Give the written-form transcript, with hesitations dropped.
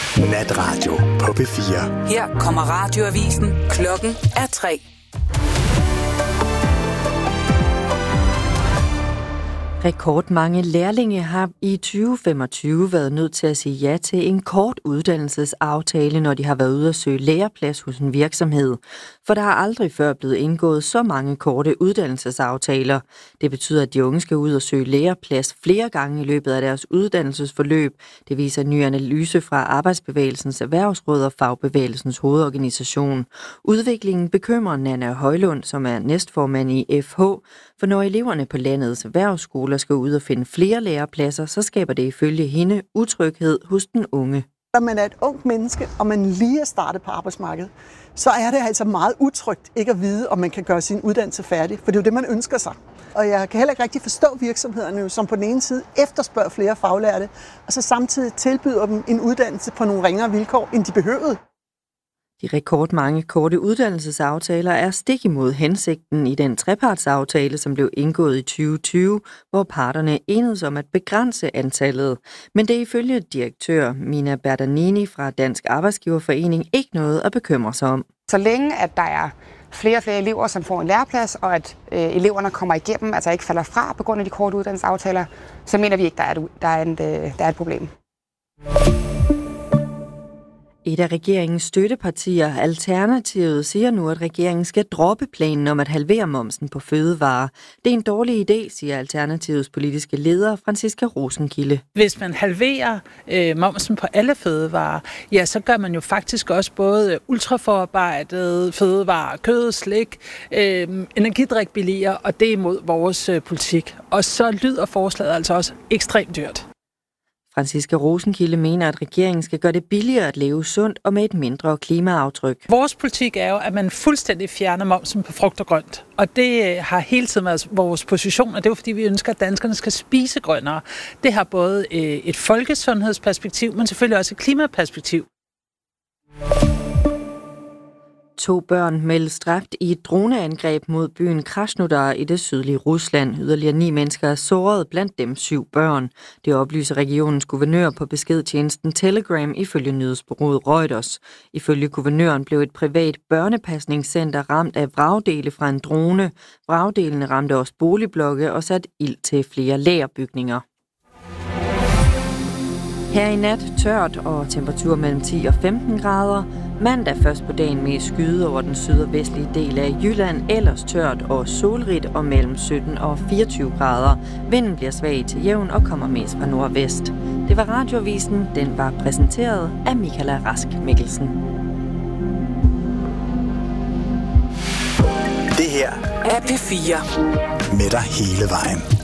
Natradio på P4. Her kommer radioavisen. Klokken er 3. Rekordmange lærlinge har i 2025 været nødt til at sige ja til en kort uddannelsesaftale, når de har været ude at søge læreplads hos en virksomhed. For der har aldrig før blevet indgået så mange korte uddannelsesaftaler. Det betyder, at de unge skal ud og søge læreplads flere gange i løbet af deres uddannelsesforløb. Det viser en ny analyse fra Arbejdsbevægelsens Erhvervsråd og Fagbevægelsens Hovedorganisation. Udviklingen bekymrer Nanna Højlund, som er næstformand i FH, for når eleverne på landets erhvervsskoler skal ud og finde flere lærepladser, så skaber det ifølge hende utryghed hos den unge. Når man er et ungt menneske, og man lige er startet på arbejdsmarkedet, så er det altså meget utrygt ikke at vide, om man kan gøre sin uddannelse færdig, for det er jo det, man ønsker sig. Og jeg kan heller ikke rigtig forstå virksomhederne, som på den ene side efterspørger flere faglærte, og så samtidig tilbyder dem en uddannelse på nogle ringere vilkår, end de behøvede. De rekordmange korte uddannelsesaftaler er stik imod hensigten i den trepartsaftale, som blev indgået i 2020, hvor parterne enedes om at begrænse antallet. Men det er ifølge direktør Mina Bertanini fra Dansk Arbejdsgiverforening ikke noget at bekymre sig om. Så længe at der er flere og flere elever, som får en læreplads, og at eleverne kommer igennem, altså ikke falder fra på grund af de korte uddannelsesaftaler, så mener vi ikke, der er et problem. Et af regeringens støttepartier, Alternativet, siger nu, at regeringen skal droppe planen om at halvere momsen på fødevarer. Det er en dårlig idé, siger Alternativets politiske leder, Franciska Rosenkilde. Hvis man halverer momsen på alle fødevarer, ja, så gør man jo faktisk også både ultraforarbejdede fødevarer, kød, slik, energidrik billigere, og det er imod vores politik. Og så lyder forslaget altså også ekstremt dyrt. Franciska Rosenkilde mener, at regeringen skal gøre det billigere at leve sundt og med et mindre klimaaftryk. Vores politik er jo, at man fuldstændig fjerner momsen på frugt og grønt. Og det har hele tiden været vores position, og det er jo fordi, vi ønsker, at danskerne skal spise grønnere. Det har både et folkesundhedsperspektiv, men selvfølgelig også et klimaperspektiv. 2 børn meldes dræbt i et droneangreb mod byen Krasnodar i det sydlige Rusland. Yderligere 9 mennesker er såret, blandt dem 7 børn. Det oplyser regionens guvernør på beskedtjenesten Telegram ifølge nyhedsbureauet Reuters. Ifølge guvernøren blev et privat børnepasningscenter ramt af vragdele fra en drone. Vragdelene ramte også boligblokke og satte ild til flere lagerbygninger. Her i nat tørt og temperatur mellem 10 og 15 grader. Mandag først på dagen med skyde over den syd- og vestlige del af Jylland. Ellers tørt og solrigt og mellem 17 og 24 grader. Vinden bliver svag til jævn og kommer mest fra nordvest. Det var radioavisen. Den var præsenteret af Michaela Rask Mikkelsen. Det her er P4. Med dig hele vejen.